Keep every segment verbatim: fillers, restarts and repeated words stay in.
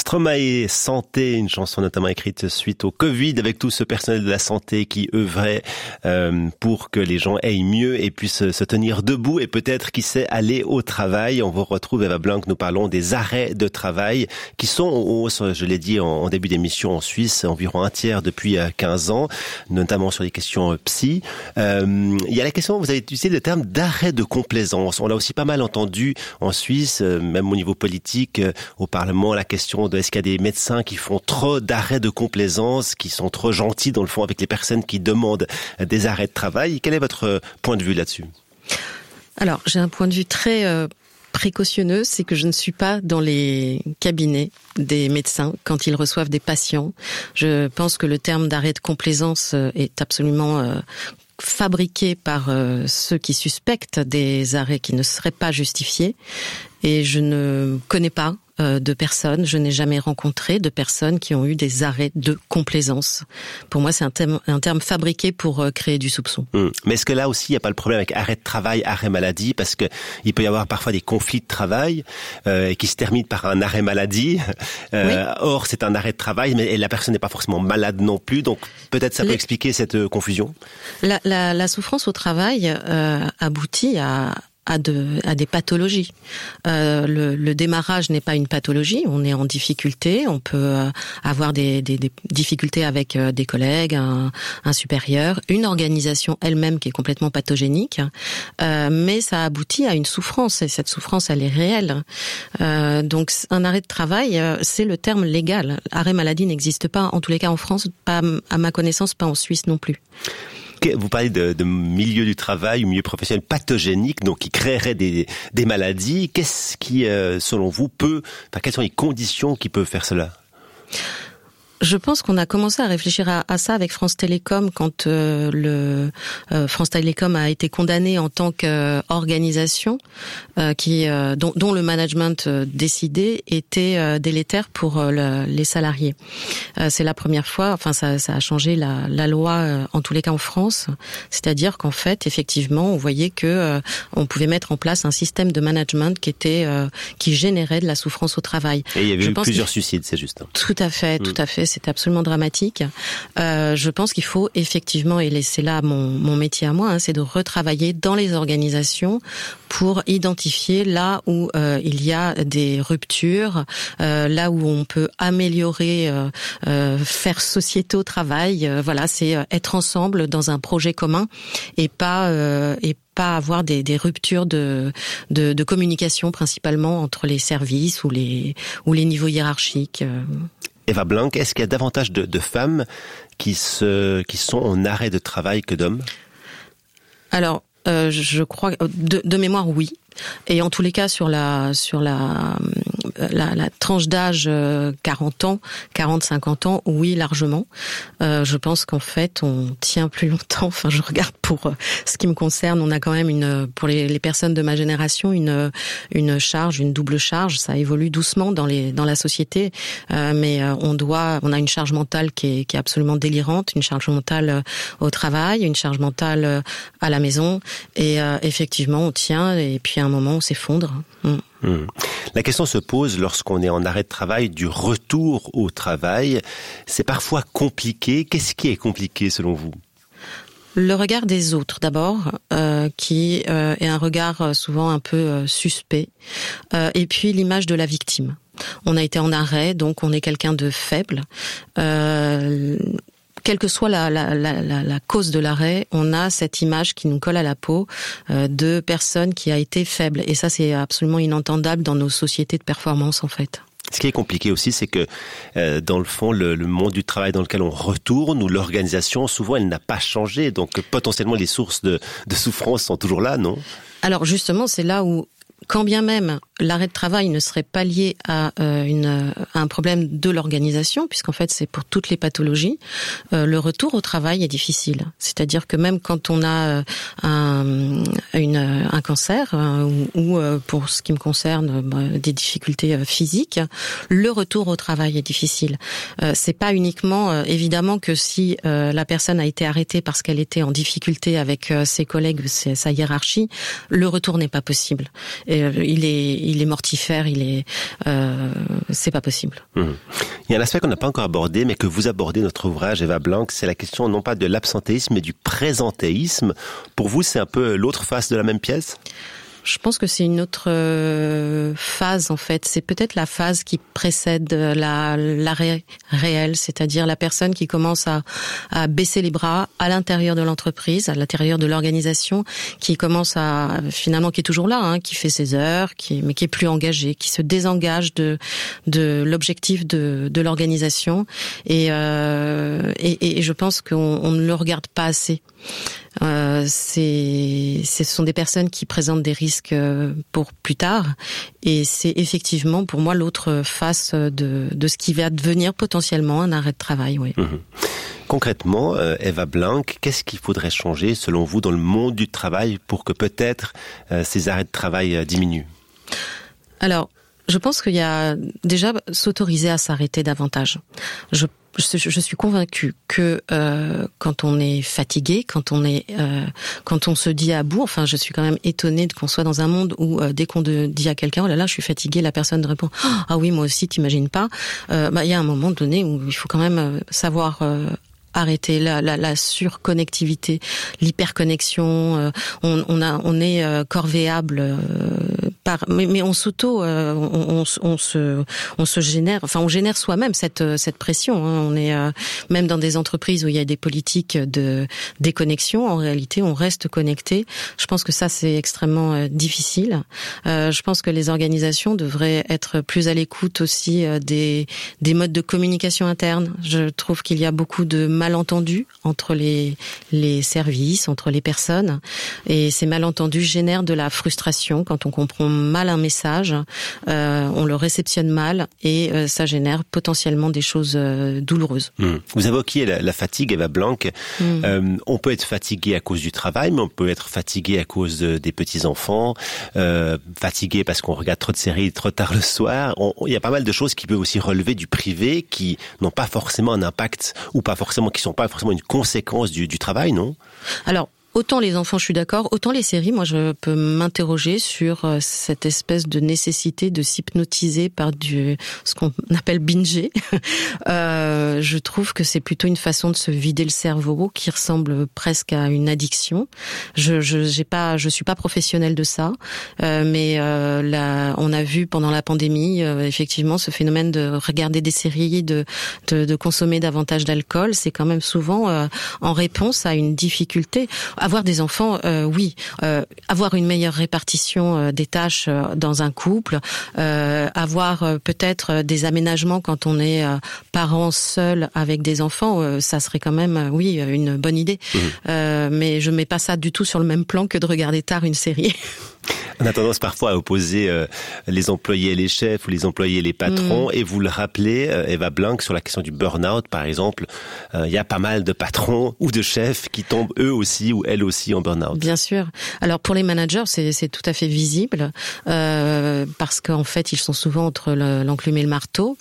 Stromae, Santé, une chanson notamment écrite suite au Covid avec tout ce personnel de la santé qui œuvrait euh, pour que les gens aillent mieux et puissent se tenir debout et peut-être, qui sait, aller au travail. On vous retrouve, Eva Blanc, nous parlons des arrêts de travail qui sont en hausse, je l'ai dit en, en début d'émission, en Suisse, environ un tiers depuis quinze ans, notamment sur les questions psy. Euh, il y a la question, vous avez utilisé le terme d'arrêt de complaisance. On l'a aussi pas mal entendu en Suisse, même au niveau politique, au Parlement, la question de est-ce qu'il y a des médecins qui font trop d'arrêts de complaisance, qui sont trop gentils dans le fond avec les personnes qui demandent des arrêts de travail. Quel est votre point de vue là-dessus? Alors, j'ai un point de vue très euh, précautionneux, c'est que je ne suis pas dans les cabinets des médecins quand ils reçoivent des patients. Je pense que le terme d'arrêt de complaisance est absolument euh, fabriqué par euh, ceux qui suspectent des arrêts qui ne seraient pas justifiés. Et je ne connais pas de personnes, je n'ai jamais rencontré de personnes qui ont eu des arrêts de complaisance. Pour moi, c'est un terme, un terme fabriqué pour créer du soupçon. Mmh. Mais est-ce que là aussi, il n'y a pas le problème avec arrêt de travail, arrêt maladie, parce que il peut y avoir parfois des conflits de travail euh, qui se terminent par un arrêt maladie. Euh, oui. Or, c'est un arrêt de travail, mais la personne n'est pas forcément malade non plus. Donc, peut-être ça peut Les... expliquer cette euh, confusion. La, la, la souffrance au travail euh, aboutit à à, de, à des pathologies. Euh, le, le démarrage n'est pas une pathologie, on est en difficulté, on peut euh, avoir des, des, des difficultés avec euh, des collègues, un, un supérieur, une organisation elle-même qui est complètement pathogénique, euh, mais ça aboutit à une souffrance, et cette souffrance elle est réelle. Euh, donc un arrêt de travail, c'est le terme légal. Arrêt maladie n'existe pas, en tous les cas en France, pas à ma connaissance, pas en Suisse non plus. Vous parlez de, de milieu du travail, milieu professionnel pathogénique, donc qui créerait des, des maladies. Qu'est-ce qui, euh, selon vous, peut, enfin, quelles sont les conditions qui peuvent faire cela? Je pense qu'on a commencé à réfléchir à, à ça avec France Télécom quand euh, le euh, France Télécom a été condamné en tant qu'organisation euh, qui euh, dont, dont le management euh, décidé était euh, délétère pour euh, le, les salariés. Euh, c'est la première fois, enfin ça, ça a changé la, la loi euh, en tous les cas en France, c'est-à-dire qu'en fait effectivement on voyait que euh, on pouvait mettre en place un système de management qui était euh, qui générait de la souffrance au travail. Et il y avait eu plusieurs suicides, c'est juste. Tout à fait, mmh. tout à fait. C'est absolument dramatique. Euh, je pense qu'il faut effectivement, et c'est là mon, mon métier à moi, hein, c'est de retravailler dans les organisations pour identifier là où euh, il y a des ruptures, euh, là où on peut améliorer, euh, euh, faire société au travail. Euh, voilà, c'est être ensemble dans un projet commun et pas euh, et pas avoir des, des ruptures de, de, de communication principalement entre les services ou les ou les niveaux hiérarchiques. Eva Blanc, est-ce qu'il y a davantage de, de femmes qui se qui sont en arrêt de travail que d'hommes? Alors, euh, je crois de, de mémoire, oui. Et en tous les cas, sur la sur la la, la tranche d'âge quarante ans, quarante cinquante ans, oui, largement. Euh, je pense qu'en fait, on tient plus longtemps. Enfin, je regarde pour ce qui me concerne, on a quand même une pour les, les personnes de ma génération une une charge, une double charge. Ça évolue doucement dans les dans la société, euh, mais on doit, on a une charge mentale qui est qui est absolument délirante, une charge mentale au travail, une charge mentale à la maison, et euh, effectivement, on tient. Et puis à un moment, on s'effondre. Mmh. Mmh. La question se pose lorsqu'on est en arrêt de travail du retour au travail. C'est parfois compliqué. Qu'est-ce qui est compliqué selon vous? Le regard des autres d'abord, euh, qui euh, est un regard souvent un peu euh, suspect, euh, et puis l'image de la victime. On a été en arrêt, donc on est quelqu'un de faible. Euh, Quelle que soit la, la, la, la cause de l'arrêt, on a cette image qui nous colle à la peau euh, de personne qui a été faible. Et ça, c'est absolument inentendable dans nos sociétés de performance, en fait. Ce qui est compliqué aussi, c'est que euh, dans le fond, le, le monde du travail dans lequel on retourne, ou l'organisation, souvent, elle n'a pas changé. Donc, potentiellement, les sources de, de souffrance sont toujours là, non? Alors, justement, c'est là où, quand bien même l'arrêt de travail ne serait pas lié à, euh, une, à un problème de l'organisation, puisqu'en fait c'est pour toutes les pathologies, euh, le retour au travail est difficile. C'est-à-dire que même quand on a un, une, un cancer, hein, ou, ou euh, pour ce qui me concerne bah, des difficultés euh, physiques, le retour au travail est difficile. Euh, c'est pas uniquement euh, évidemment que si euh, la personne a été arrêtée parce qu'elle était en difficulté avec euh, ses collègues, ses, sa hiérarchie, le retour n'est pas possible. Et, euh, il est, il est mortifère. Il est, euh, c'est pas possible. Mmh. Il y a un aspect qu'on n'a pas encore abordé, mais que vous abordez dans notre ouvrage, Eva Blanc, c'est la question non pas de l'absentéisme, mais du présentéisme. Pour vous, c'est un peu l'autre face de la même pièce ? Je pense que c'est une autre phase, en fait. C'est peut-être la phase qui précède la, l'arrêt réel, c'est-à-dire la personne qui commence à, à baisser les bras à l'intérieur de l'entreprise, à l'intérieur de l'organisation, qui commence à, finalement, qui est toujours là, hein, qui fait ses heures, qui, mais qui est plus engagé, qui se désengage de, de l'objectif de, de l'organisation. Et, euh, et, et je pense qu'on on ne le regarde pas assez. Euh, c'est, ce sont des personnes qui présentent des risques pour plus tard, et c'est effectivement pour moi l'autre face de, de ce qui va devenir potentiellement un arrêt de travail. Oui. Mmh. Concrètement, euh, Eva Blanc, qu'est-ce qu'il faudrait changer selon vous dans le monde du travail pour que peut-être euh, ces arrêts de travail euh, diminuent ? Alors, je pense qu'il y a déjà s'autoriser à s'arrêter davantage. Je Je suis convaincue que euh, quand on est fatigué, quand on est, euh, quand on se dit à bout, enfin, je suis quand même étonnée qu'on soit dans un monde où euh, dès qu'on de, dit à quelqu'un, oh là là, je suis fatiguée, la personne répond, ah oui, moi aussi, t'imagines pas. Euh, bah, il y a un moment donné où il faut quand même savoir euh, arrêter la, la, la surconnectivité, l'hyperconnexion. Euh, on, on a, on est euh, corvéable euh, par, mais, mais on s'auto, euh, on, on, on se, on se génère, enfin, on génère soi-même cette cette pression. Hein. On est euh, même dans des entreprises où il y a des politiques de déconnexion. En réalité, on reste connecté. Je pense que ça, c'est extrêmement euh, difficile. Euh, je pense que les organisations devraient être plus à l'écoute aussi euh, des des modes de communication interne. Je trouve qu'il y a beaucoup de malentendus entre les les services, entre les personnes, et ces malentendus génèrent de la frustration quand on comprend mal un message, euh, on le réceptionne mal, et euh, ça génère potentiellement des choses euh, douloureuses. Mmh. Vous évoquiez la, la fatigue, Eva Blanc. Mmh. Euh, on peut être fatigué à cause du travail, mais on peut être fatigué à cause de, des petits-enfants, euh, fatigué parce qu'on regarde trop de séries trop tard le soir. On, il y a pas mal de choses qui peuvent aussi relever du privé, qui n'ont pas forcément un impact, ou pas forcément, qui sont pas forcément une conséquence du, du travail, non ? Alors, autant les enfants, je suis d'accord, autant les séries, moi je peux m'interroger sur cette espèce de nécessité de s'hypnotiser par du ce qu'on appelle binger. euh, je trouve que c'est plutôt une façon de se vider le cerveau qui ressemble presque à une addiction. Je je j'ai pas je suis pas professionnelle de ça, euh, mais euh, là on a vu pendant la pandémie euh, effectivement ce phénomène de regarder des séries, de de, de consommer davantage d'alcool, c'est quand même souvent euh, en réponse à une difficulté. Avoir des enfants, euh, oui. Euh, avoir une meilleure répartition euh, des tâches euh, dans un couple, euh, avoir euh, peut-être des aménagements quand on est euh, parent seul avec des enfants, euh, ça serait quand même, euh, oui, une bonne idée. Mmh. Euh, mais je mets pas ça du tout sur le même plan que de regarder tard une série. On a tendance parfois à opposer euh, les employés et les chefs, ou les employés et les patrons. Mmh. Et vous le rappelez, euh, Eva Blanc, sur la question du burn-out, par exemple, il euh, y a pas mal de patrons ou de chefs qui tombent eux aussi ou elles aussi en burn-out. Bien sûr. Alors pour les managers, c'est, c'est tout à fait visible, euh, parce qu'en fait, ils sont souvent entre le, l'enclume et le marteau.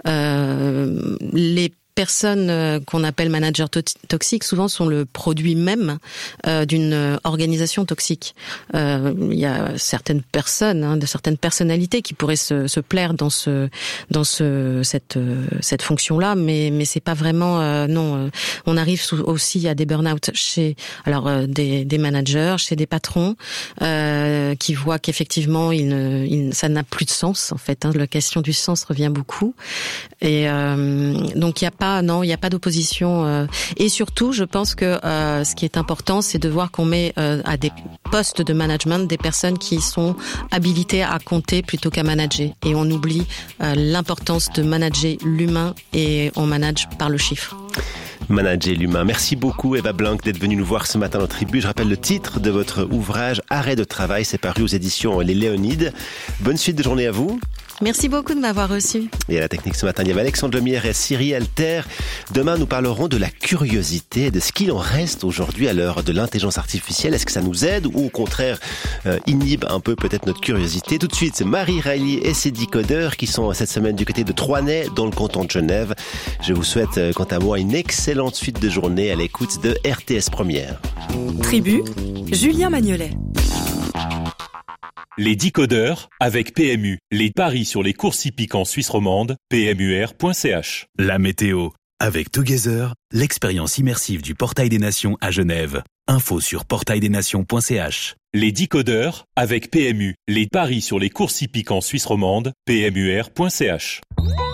Euh, les personnes qu'on appelle managers toxiques souvent sont le produit même euh, d'une organisation toxique. Euh, il y a certaines personnes, hein, de certaines personnalités qui pourraient se, se plaire dans ce, dans ce, cette, cette fonction-là, mais mais c'est pas vraiment euh, non. On arrive sous, aussi à des burn-out chez alors euh, des, des managers, chez des patrons euh, qui voient qu'effectivement il ne, il, ça n'a plus de sens en fait. Hein, la question du sens revient beaucoup, et euh, donc il y a pas, non, il n'y a pas d'opposition. Euh, et surtout, je pense que euh, ce qui est important, c'est de voir qu'on met euh, à des postes de management des personnes qui sont habilitées à compter plutôt qu'à manager. Et on oublie euh, l'importance de manager l'humain, et on manage par le chiffre. Manager l'humain. Merci beaucoup Eva Blanc d'être venue nous voir ce matin dans Tribu. Je rappelle le titre de votre ouvrage, Arrêt de travail, c'est paru aux éditions Les Léonides. Bonne suite de journée à vous. Merci beaucoup de m'avoir reçu. Et à la technique ce matin, il y avait Alexandre Lemierre et Cyril Alter. Demain, nous parlerons de la curiosité, de ce qu'il en reste aujourd'hui à l'heure de l'intelligence artificielle. Est-ce que ça nous aide ou au contraire euh, inhibe un peu peut-être notre curiosité? Tout de suite, c'est Marie Riley et ses décodeurs qui sont cette semaine du côté de Troinay dans le canton de Genève. Je vous souhaite euh, quant à moi une excellente suite de journée à l'écoute de R T S Première. Tribu, Julien Magnolet. Les décodeurs avec P M U. Les paris sur les courses hippiques en Suisse romande, p m u r point c h. La météo. Avec Together, l'expérience immersive du Portail des Nations à Genève. Info sur portail des nations point c h. Les décodeurs avec P M U. Les paris sur les courses hippiques en Suisse romande, p m u r point c h.